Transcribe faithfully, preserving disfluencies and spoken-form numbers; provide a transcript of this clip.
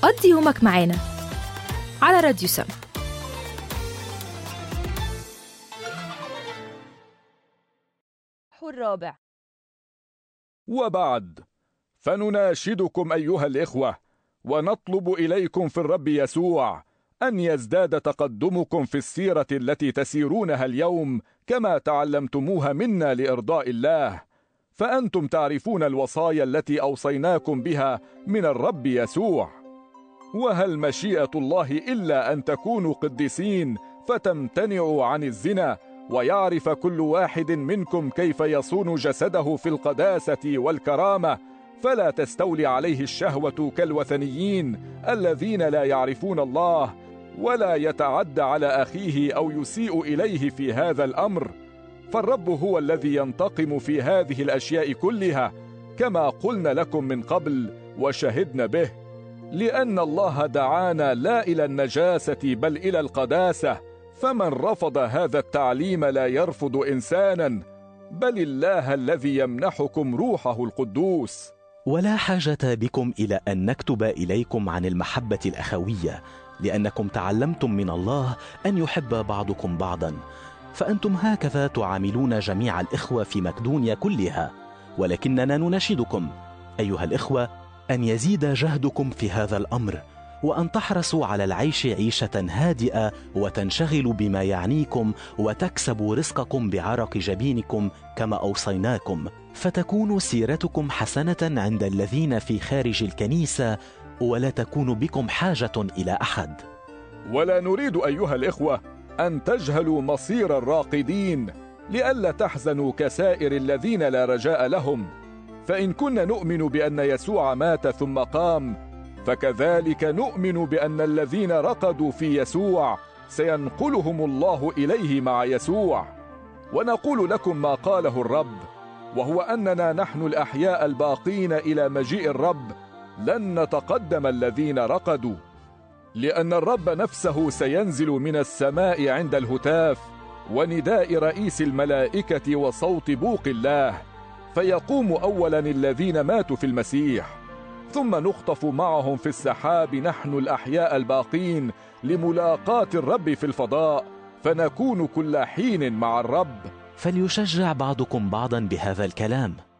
قضي يومك معانا على راديو سما. الرابع. وبعد، فنناشدكم أيها الإخوة ونطلب إليكم في الرب يسوع أن يزداد تقدمكم في السيرة التي تسيرونها اليوم كما تعلمتموها منا لإرضاء الله، فأنتم تعرفون الوصايا التي أوصيناكم بها من الرب يسوع. وهل مشيئة الله إلا أن تكونوا قديسين فتمتنعوا عن الزنا، ويعرف كل واحد منكم كيف يصون جسده في القداسة والكرامة، فلا تستولي عليه الشهوة كالوثنيين الذين لا يعرفون الله، ولا يتعدى على أخيه أو يسيء إليه في هذا الأمر، فالرب هو الذي ينتقم في هذه الأشياء كلها، كما قلنا لكم من قبل وشهدنا به، لأن الله دعانا لا إلى النجاسة بل إلى القداسة، فمن رفض هذا التعليم لا يرفض إنسانا بل الله الذي يمنحكم روحه القدوس. ولا حاجة بكم إلى أن نكتب إليكم عن المحبة الأخوية، لأنكم تعلمتم من الله أن يحب بعضكم بعضا، فأنتم هكذا تعاملون جميع الإخوة في مقدونيا كلها. ولكننا نناشدكم أيها الإخوة أن يزيد جهدكم في هذا الأمر، وأن تحرصوا على العيش عيشة هادئة، وتنشغلوا بما يعنيكم، وتكسبوا رزقكم بعرق جبينكم كما أوصيناكم، فتكون سيرتكم حسنة عند الذين في خارج الكنيسة، ولا تكون بكم حاجة إلى أحد. ولا نريد أيها الإخوة أن تجهلوا مصير الراقدين، لئلا تحزنوا كسائر الذين لا رجاء لهم، فإن كنا نؤمن بأن يسوع مات ثم قام، فكذلك نؤمن بأن الذين رقدوا في يسوع سينقلهم الله إليه مع يسوع. ونقول لكم ما قاله الرب، وهو أننا نحن الأحياء الباقين إلى مجيء الرب لن نتقدم الذين رقدوا، لأن الرب نفسه سينزل من السماء عند الهتاف ونداء رئيس الملائكة وصوت بوق الله، فيقوم أولا الذين ماتوا في المسيح، ثم نخطف معهم في السحاب نحن الأحياء الباقين لملاقاة الرب في الفضاء، فنكون كل حين مع الرب. فليشجع بعضكم بعضا بهذا الكلام.